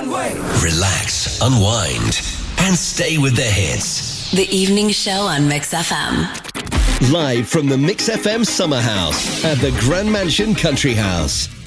Relax, unwind, and stay with the hits. The Evening Show on Mix FM. Live from the Mix FM Summer House at the Grand Mansion Country House.